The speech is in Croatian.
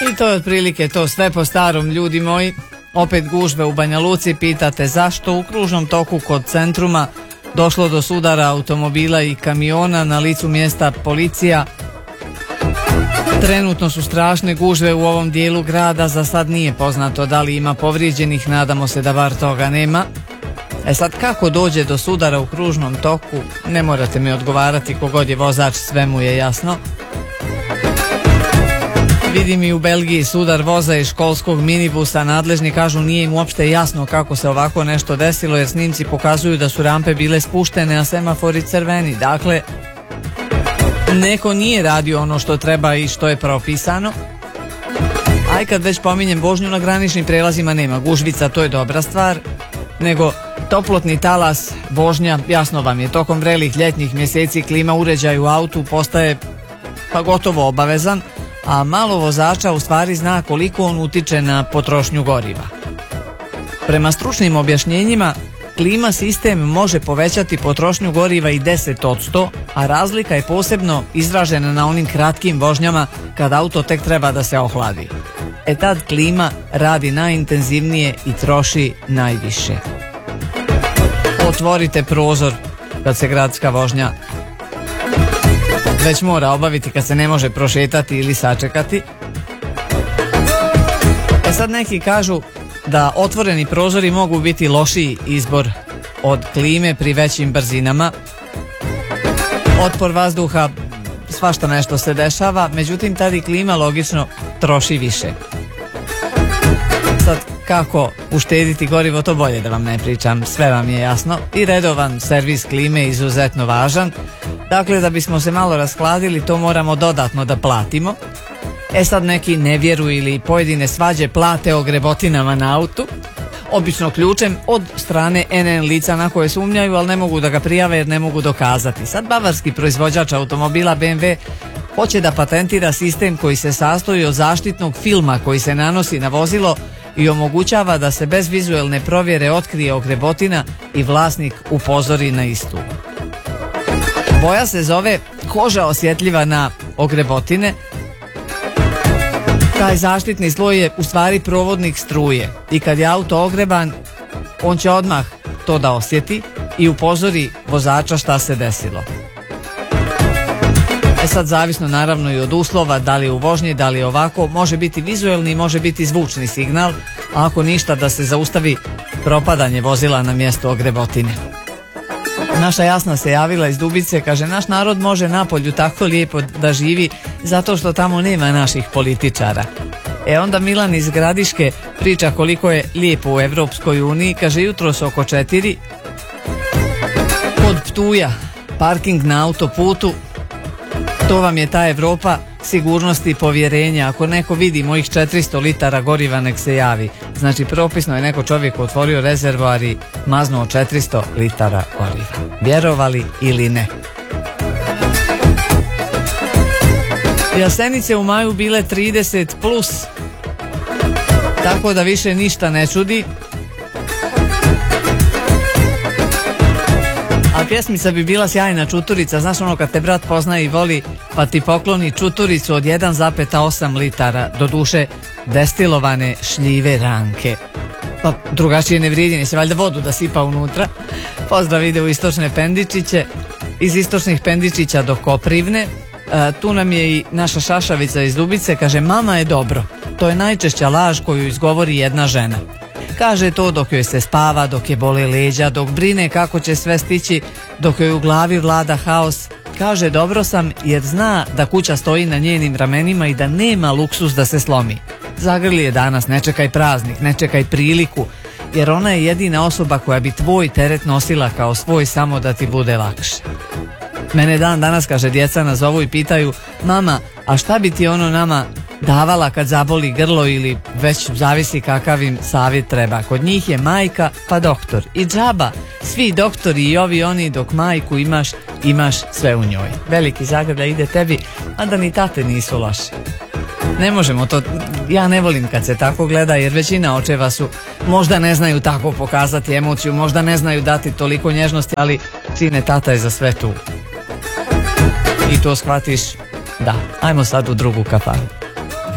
I to je otprilike to sve po starom, ljudi moji. Opet gužve u Banja Luci, pitate zašto u kružnom toku kod centruma došlo do sudara automobila i kamiona, na licu mjesta policija. Trenutno su strašne gužve u ovom dijelu grada, za sad nije poznato da li ima povrijeđenih, nadamo se da bar toga nema. Sad kako dođe do sudara u kružnom toku, ne morate mi odgovarati, kogod je vozač sve mu je jasno. Vidim i u Belgiji sudar voza iz školskog minibusa, nadležni kažu nije im uopšte jasno kako se ovako nešto desilo jer snimci pokazuju da su rampe bile spuštene, a semafori crveni. Dakle, neko nije radio ono što treba i što je propisano. Aj kad već pominjem vožnju, na graničnim prelazima nema gužvica, to je dobra stvar, nego toplotni talas, vožnja, jasno vam je, tokom vrelih ljetnjih mjeseci klima uređaj u autu postaje pa gotovo obavezan, a malo vozača u stvari zna koliko on utiče na potrošnju goriva. Prema stručnim objašnjenjima, klima sistem može povećati potrošnju goriva i 10%, a razlika je posebno izražena na onim kratkim vožnjama kad auto tek treba da se ohladi. Tad klima radi najintenzivnije i troši najviše. Otvorite prozor kad se gradska vožnja već mora obaviti, kad se ne može prošetati ili sačekati. Sad neki kažu da otvoreni prozori mogu biti lošiji izbor od klime pri većim brzinama. Otpor vazduha, svašta nešto se dešava, međutim tada i klima logično troši više. Sad kako uštediti gorivo, to bolje da vam ne pričam, sve vam je jasno. I redovan servis klime je izuzetno važan. Dakle, da bismo se malo raskladili, to moramo dodatno da platimo. Sad neki ne vjeruju ili pojedine svađe plate ogrebotinama na autu, obično ključem od strane NN lica na koje sumnjaju, ali ne mogu da ga prijave jer ne mogu dokazati. Sad bavarski proizvođač automobila BMW hoće da patentira sistem koji se sastoji od zaštitnog filma koji se nanosi na vozilo i omogućava da se bez vizuelne provjere otkrije ogrebotina i vlasnik upozori na istu. Boja se zove koža osjetljiva na ogrebotine. Taj zaštitni sloj je u stvari provodnik struje i kad je auto ogreban, on će odmah to da osjeti i upozori vozača šta se desilo. Sad zavisno naravno i od uslova, da li u vožnji, da li ovako, može biti vizuelni, može biti zvučni signal, a ako ništa da se zaustavi propadanje vozila na mjestu ogrebotine. Naša Jasna se javila iz Dubice, kaže naš narod može napolju tako lijepo da živi zato što tamo nema naših političara. Onda Milan iz Gradiške priča koliko je lijepo u Evropskoj uniji, kaže jutros oko 4 kod Ptuja, parking na autoputu, to vam je ta Evropa sigurnosti i povjerenja. Ako neko vidi mojih 400 litara goriva, nek se javi. Znači propisno je neko čovjek otvorio rezervoar i maznuo 400 litara goriva. Vjerovali ili ne? Jasenice u maju bile 30+, tako da više ništa ne čudi. A pjesmica bi bila sjajna, Čuturica, znaš ono kad te brat poznaje i voli pa ti pokloni čuturicu od 1,8 litara, doduše destilovane šljive ranke. Pa drugačije ne vrijedi, neće valjda vodu da sipa unutra. Pozdrav ide u Istočne Pendičiće, iz Istočnih Pendičića do Koprivne. Tu nam je i naša Šašavica iz Dubice, kaže mama je dobro, to je najčešća laž koju izgovori jedna žena. Kaže to dok joj se spava, dok je bole leđa, dok brine kako će sve stići, dok joj u glavi vlada haos. Kaže dobro sam jer zna da kuća stoji na njenim ramenima i da nema luksus da se slomi. Zagrli je danas, ne čekaj praznik, ne čekaj priliku, jer ona je jedina osoba koja bi tvoj teret nosila kao svoj samo da ti bude lakše. Mene dan danas, kaže, djeca nazovu i pitaju mama, a šta bi ti ono nama davala kad zaboli grlo ili već zavisi kakav im savjet treba. Kod njih je majka pa doktor i džaba, svi doktori i ovi oni, dok majku imaš sve u njoj. Veliki zagrljaj ide tebi, a da ni tate nisu loši. Ne možemo to, ja ne volim kad se tako gleda jer većina očeva su, možda ne znaju tako pokazati emociju, možda ne znaju dati toliko nježnosti, ali sine, tata je za sve tu. I to shvatiš, da, ajmo sad u drugu kafanu.